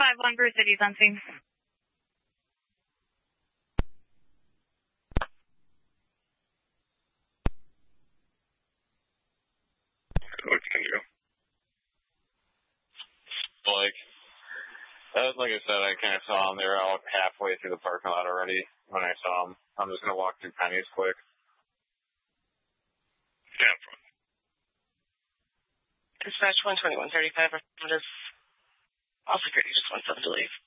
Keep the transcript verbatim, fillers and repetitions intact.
five one, Bruce City's on scene. What can you do? Like, uh, like I said, I kind of saw them. They were out halfway through the parking lot already when I saw them. I'm just going to walk through Penny's quick. Yeah, fine. Dispatch one twenty-one thirty-five, representative. All security just wants them to leave.